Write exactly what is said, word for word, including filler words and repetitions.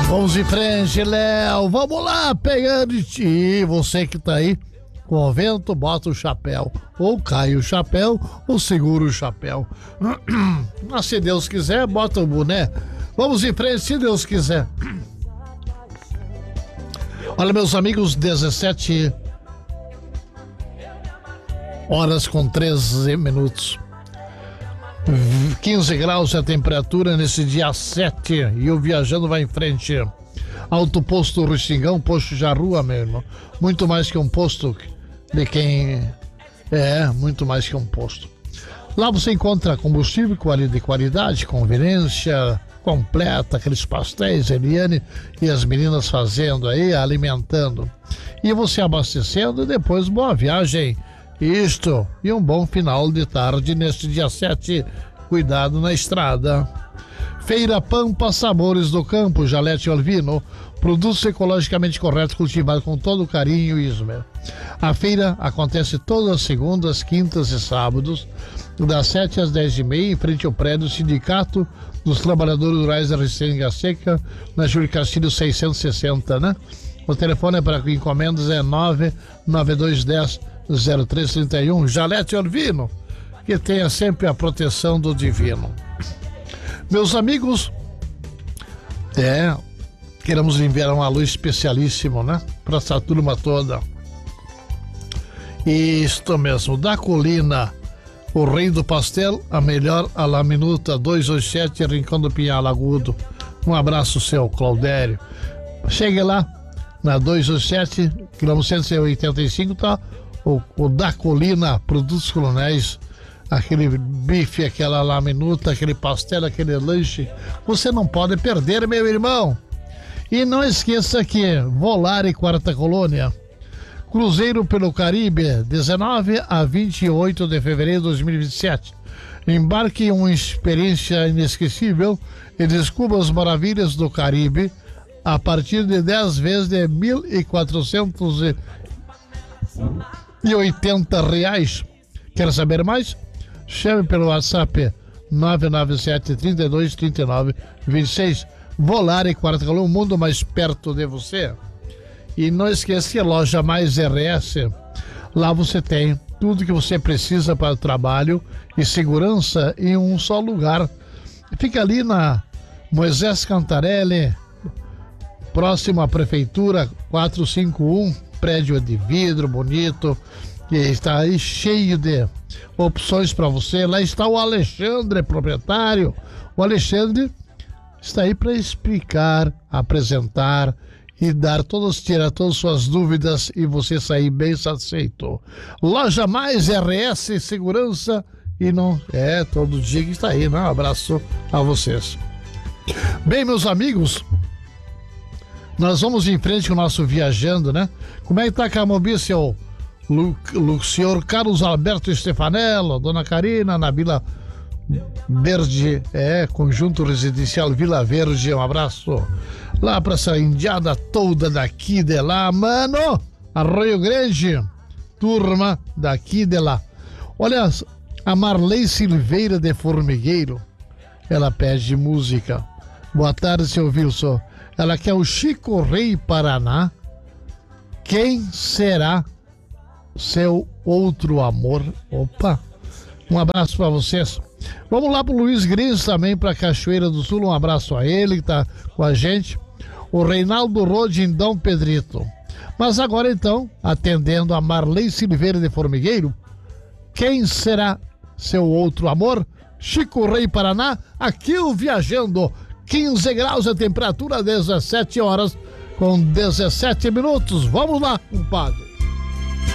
Vamos em frente, Léo. Vamos lá, pegando de ti. Você que tá aí com o vento, bota o chapéu. Ou cai o chapéu, ou segura o chapéu. Mas se Deus quiser, bota o boné. Vamos em frente, se Deus quiser. Olha, meus amigos, dezessete horas com treze minutos. quinze graus a temperatura nesse dia sete e o Viajando vai em frente. Alto Posto Restingão, posto de rua mesmo. Muito mais que um posto de quem... É, muito mais que um posto. Lá você encontra combustível de qualidade, conveniência completa, aqueles pastéis, Eliane e as meninas fazendo aí, alimentando. E você abastecendo e depois boa viagem. Isto, e um bom final de tarde neste dia sete. Cuidado na estrada. Feira Pampa, sabores do campo, Jalete Olvino, produtos ecologicamente corretos, cultivados com todo carinho e esmero. A feira acontece todas as segundas, quintas e sábados, das sete às dez e meia, em frente ao prédio Sindicato dos Trabalhadores Rurais da Restinga Seca, na Júlio Castilho seiscentos e sessenta, né? O telefone é para encomendas é nove nove dois um zero zero três três um. Jalete Olvino, que tenha sempre a proteção do divino. Meus amigos, é, queremos enviar uma luz especialíssima, né? Para essa turma toda. Isto mesmo, da Colina, o rei do pastel, a melhor a la minuta, dois oito sete, Rincão do Pinhal Agudo. Um abraço, seu Claudério. Chegue lá, na dois oito sete, quilômetro cento e oitenta e cinco, tá? O, o da Colina, produtos coronéis, aquele bife, aquela lá minuta, aquele pastel, aquele lanche, você não pode perder, meu irmão. E não esqueça que Volare Quarta Colônia, Cruzeiro pelo Caribe, dezenove a vinte e oito de fevereiro de dois mil e vinte e sete. Embarque em uma experiência inesquecível e descubra as maravilhas do Caribe a partir de dez vezes de mil e quatrocentos e oitenta reais. Quer saber mais? Chame pelo WhatsApp nove nove sete, três dois, três nove dois seis. Volare Quarta Colônia, o mundo mais perto de você. E não esqueça que a loja Mais R S, lá você tem tudo que você precisa para o trabalho e segurança em um só lugar. Fica ali na Moisés Cantarelli, próximo à Prefeitura, quatrocentos e cinquenta e um, prédio de vidro bonito, que está aí cheio de opções para você. Lá está o Alexandre, proprietário. O Alexandre está aí para explicar, apresentar e dar todas, tirar todas as suas dúvidas e você sair bem satisfeito. Loja Mais R S, segurança e não é todo dia que está aí, né? Um abraço a vocês. Bem, meus amigos, nós vamos em frente com o nosso Viajando, né? Como é que tá a Camobi, seu Lu, Lu, senhor Carlos Alberto Stefanello, dona Karina, na Vila Verde, é, Conjunto Residencial Vila Verde, um abraço lá pra essa indiada toda daqui de lá, mano, Arroio Grande, turma daqui de lá. Olha, a Marley Silveira de Formigueiro, ela pede música. Boa tarde, seu Wilson. Ela quer o Chico Rei Paraná. Quem será seu outro amor? Opa, um abraço para vocês. Vamos lá pro Luiz Grins também, para Cachoeira do Sul, um abraço a ele que tá com a gente. O Reinaldo Rode em Dom Pedrito. Mas agora então, atendendo a Marley Silveira de Formigueiro, quem será seu outro amor? Chico Rei Paraná, aqui o Viajando, quinze graus a temperatura, dezessete horas com dezessete minutos. Vamos lá, compadre.